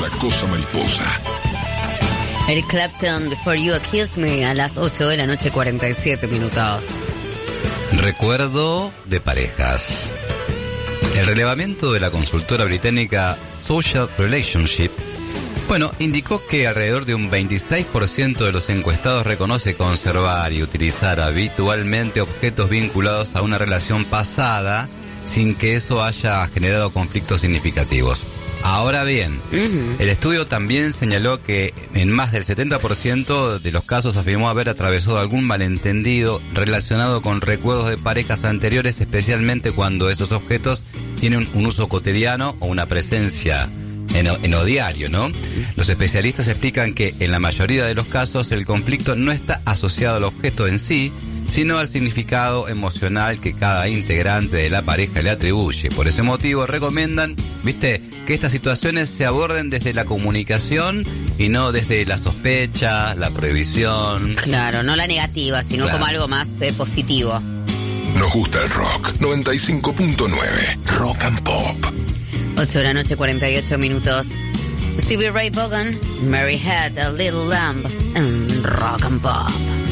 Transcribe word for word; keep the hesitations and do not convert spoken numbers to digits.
otra cosa mariposa. Eric Clapton, Before You Kiss Me, a las ocho de la noche, cuarenta y siete minutos. Recuerdo de parejas. El relevamiento de la consultora británica Social Relationship, bueno, indicó que alrededor de un veintiséis por ciento de los encuestados reconoce conservar y utilizar habitualmente objetos vinculados a una relación pasada sin que eso haya generado conflictos significativos. Ahora bien, uh-huh. el estudio también señaló que en más del setenta por ciento de los casos afirmó haber atravesado algún malentendido relacionado con recuerdos de parejas anteriores, especialmente cuando esos objetos tienen un uso cotidiano o una presencia en, en lo diario, ¿no? Los especialistas explican que en la mayoría de los casos el conflicto no está asociado al objeto en sí, sino al significado emocional que cada integrante de la pareja le atribuye. Por ese motivo recomiendan, viste, que estas situaciones se aborden desde la comunicación y no desde la sospecha, la prohibición. Claro, no la negativa, sino claro. como algo más eh, positivo. Nos gusta el rock. noventa y cinco punto nueve Rock and Pop. ocho de la noche, cuarenta y ocho minutos. Stevie Ray Vaughan, Mary Had a Little Lamb en Rock and Pop.